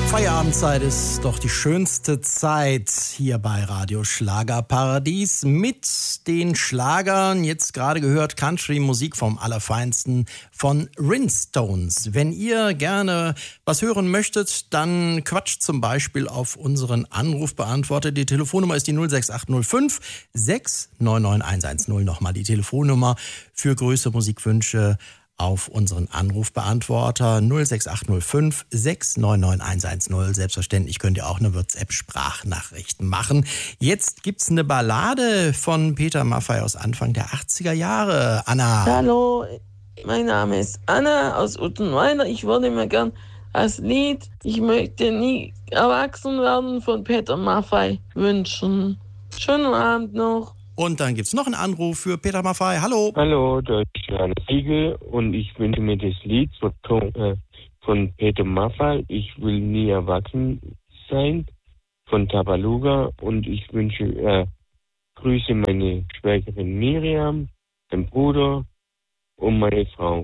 Feierabendzeit ist doch die schönste Zeit hier bei Radio Schlagerparadies mit den Schlagern. Jetzt gerade gehört Country-Musik vom Allerfeinsten von Rinstones. Wenn ihr gerne was hören möchtet, dann quatscht zum Beispiel auf unseren Anrufbeantworter. Die Telefonnummer ist die 06805 699 110. Nochmal die Telefonnummer für Grüße, Musikwünsche auf unseren Anrufbeantworter 06805 699 110. Selbstverständlich könnt ihr auch eine WhatsApp-Sprachnachricht machen. Jetzt gibt's eine Ballade von Peter Maffay aus Anfang der 80er Jahre. Anna. Hallo, mein Name ist Anna aus Uttenweiler. Ich würde mir gern das Lied Ich möchte nie erwachsen werden von Peter Maffay wünschen. Schönen Abend noch. Und dann gibt's noch einen Anruf für Peter Maffay. Hallo. Hallo, das ist Johannes Siegel und ich wünsche mir das Lied von Peter Maffay, Ich will nie erwachsen sein, von Tabaluga, und ich wünsche Grüße meine Schwägerin Miriam, den Bruder und meine Frau.